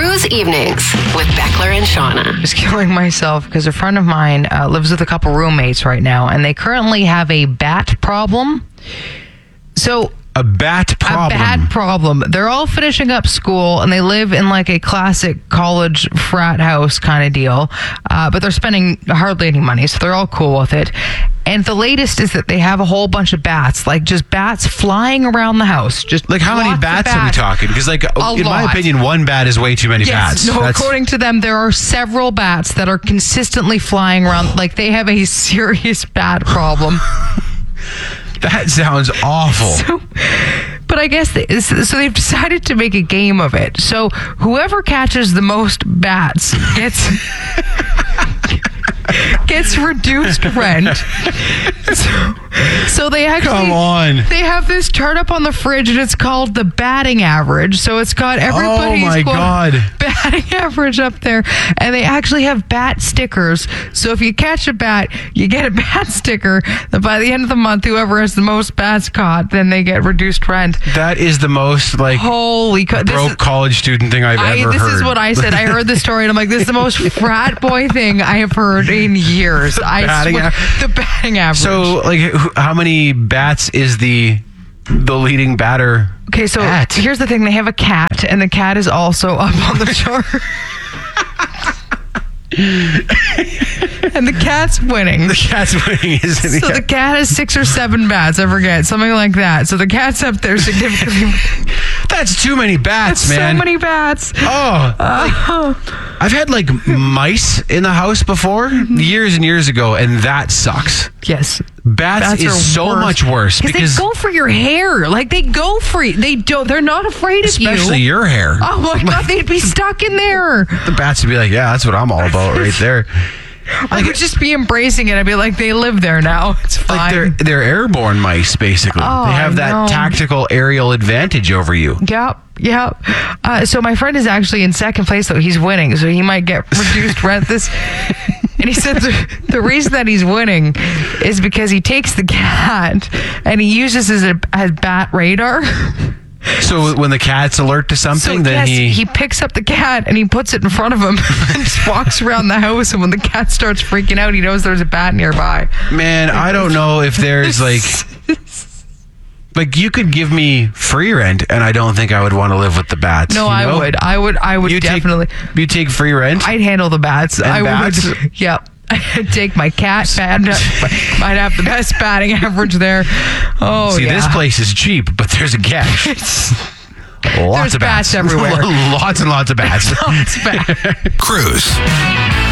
Cruise Evenings with Beckler and Shauna. Just killing myself because a friend of mine lives with a couple roommates right now, and they currently have a bat problem. So a bat problem. A bat problem. They're all finishing up school, and they live in like a classic college frat house kind of deal, but they're spending hardly any money, so they're all cool with it. And the latest is that they have a whole bunch of bats, like just bats flying around the house. Just like how many bats are we talking? Because like in my opinion, one bat is way too many bats. No, according to them, there are several bats that are consistently flying around. Like they have a serious bat problem. That sounds awful. But I guess so they've decided to make a game of it. So whoever catches the most bats gets reduced rent. So they actually come on. They have this chart up on the fridge, and it's called the batting average. So it's got everybody's batting average up there, and they actually have bat stickers. So if you catch a bat, you get a bat sticker. That by the end of the month, whoever has the most bats caught, then they get reduced rent. That is the most like broke college student thing I've ever heard. This is what I said. I heard the story, and I'm like, this is the most frat boy thing I have heard in years. The batting average. So, like, how many bats is the leading batter? Okay, so here's the thing: they have a cat, and the cat is also up on the chart. And the cat's winning. The cat's winning, isn't it? So the cat has 6 or 7 bats, I forget, something like that. So the cat's up there significantly. That's too many bats, man. So many bats. I've had like mice in the house before, years and years ago, and that sucks. Yes. Bats is so much worse because they go for your hair. Like they go for you. They're not afraid of you. Especially your hair. Oh my God, they'd be stuck in there. The bats would be like, yeah, that's what I'm all about right there. I would just be embracing it. I'd be like, they live there now. It's fine. Like they're airborne mice, basically. Oh, they have that tactical aerial advantage over you. Yep. So my friend is actually in second place, though. He's winning, so he might get reduced rent. And he said the reason that he's winning is because he takes the cat and he uses as bat radar. So when the cat's alert to something, then he picks up the cat and he puts it in front of him and just walks around the house. And when the cat starts freaking out, he knows there's a bat nearby. Man, I don't know if there's like you could give me free rent, and I don't think I would want to live with the bats. No, I would definitely. You take free rent? I'd handle the bats. Bats? Would. Yep. I'd take my cat. Might have the best batting average there. Oh, see, this place is cheap, but there's a catch. Lots of bats everywhere. Lots and lots of bats. Lots of bats. Cruise.